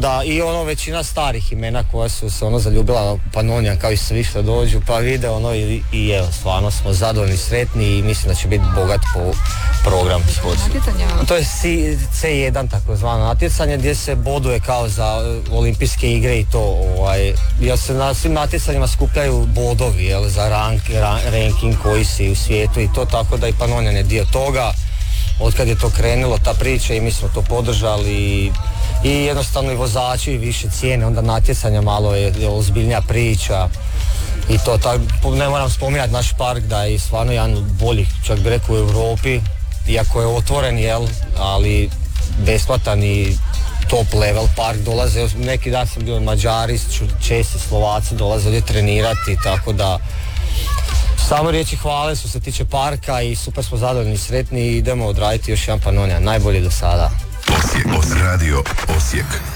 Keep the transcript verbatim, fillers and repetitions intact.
da i ono većina starih imena koja su se ono zaljubila u Pannonian kao i svi što dođu pa vide ono i, i evo stvarno smo zadovoljni, sretni i mislim da će biti bogat po program sportski. To je C jedan takozvano natjecanje gdje se boduje kao za olimpijske igre i to ovaj, jer se na svim natjecanjima skupljaju bodovi jel, za rank, ran, ranking koji si u svijetu i to, tako da i Pannonian je dio toga. Otkad je to krenulo ta priča i mi smo to podržali i, i jednostavno i vozači više cijene, onda natjecanja malo je, je ozbiljnija priča i to tako, ne moram spominjati naš park da je stvarno jedan od boljih, čak bi rekao u Europi, iako je otvoren jel, ali besplatan i top level park, dolaze, neki dan sam bio Mađari, Česi, Slovaci dolaze ovdje trenirati, tako da samo riječi hvale što se tiče parka i super smo zadovoljni i sretni i idemo odraditi još jedan Pannonian, najbolji do sada. Osijek, Radio Osijek.